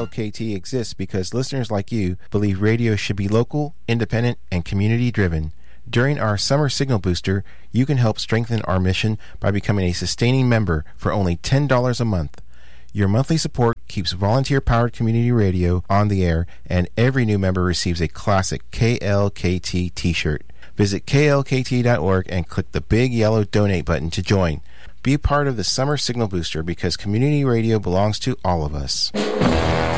KLKT exists because listeners like you believe radio should be local, independent, and community-driven. During our Summer Signal Booster, you can help strengthen our mission by becoming a sustaining member for only $10 a month. Your monthly support keeps volunteer-powered community radio on the air, and every new member receives a classic KLKT t-shirt. Visit klkt.org and click the big yellow donate button to join. Be part of the Summer Signal Booster because community radio belongs to all of us.